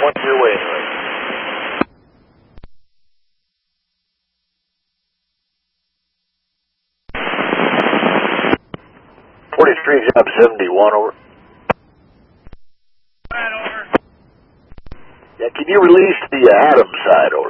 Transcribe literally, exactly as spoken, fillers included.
one your way anyway. forty-three, job seventy-one, over. Right, over. Yeah, can you release the uh, Adams side, over?